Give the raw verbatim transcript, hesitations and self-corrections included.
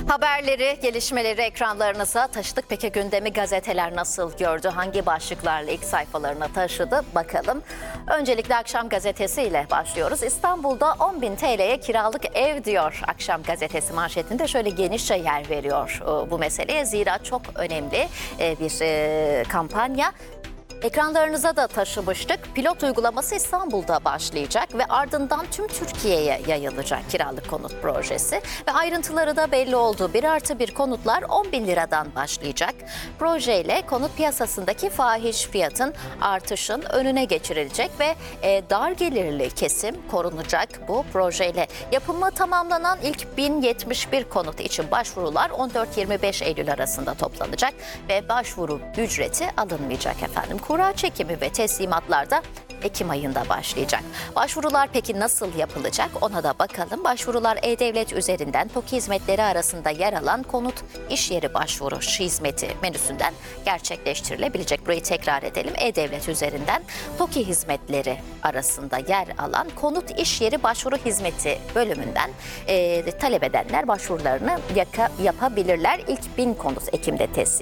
Haberleri, gelişmeleri ekranlarınıza taşıdık. Peki gündemi gazeteler nasıl gördü? Hangi başlıklarla ilk sayfalarına taşıdı? Bakalım. Öncelikle Akşam Gazetesi ile başlıyoruz. İstanbul'da on bin T L'ye kiralık ev diyor Akşam Gazetesi manşetinde. Şöyle genişçe yer veriyor bu meseleye. Zira çok önemli bir kampanya. Ekranlarınıza da taşımıştık. Pilot uygulaması İstanbul'da başlayacak ve ardından tüm Türkiye'ye yayılacak kiralık konut projesi. Ve ayrıntıları da belli oldu. Bir artı bir konutlar on bin liradan başlayacak. Projeyle konut piyasasındaki fahiş fiyatın artışın önüne geçirilecek ve e, dar gelirli kesim korunacak bu projeyle. Yapımı tamamlanan ilk bin yetmiş bir konut için başvurular on dört yirmi beş Eylül arasında toplanacak ve başvuru ücreti alınmayacak efendim. Kura çekimi ve teslimatlar da Ekim ayında başlayacak. Başvurular peki nasıl yapılacak ona da bakalım. Başvurular E-Devlet üzerinden TOKİ hizmetleri arasında yer alan konut iş yeri başvuru hizmeti menüsünden gerçekleştirilebilecek. Burayı tekrar edelim. E-Devlet üzerinden TOKİ hizmetleri arasında yer alan konut iş yeri başvuru hizmeti bölümünden e, talep edenler başvurularını yaka, yapabilirler. İlk bin konut Ekim'de teslim